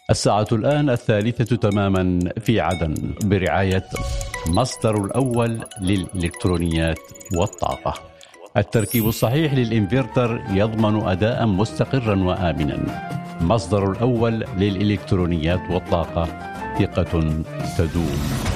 الساعة الآن 3:00 تماما في عدن برعاية مصدر الأول للإلكترونيات والطاقة. التركيب الصحيح للإنفرتر يضمن أداء مستقرا وآمنا. مصدر الأول للإلكترونيات والطاقة، ثقة تدوم.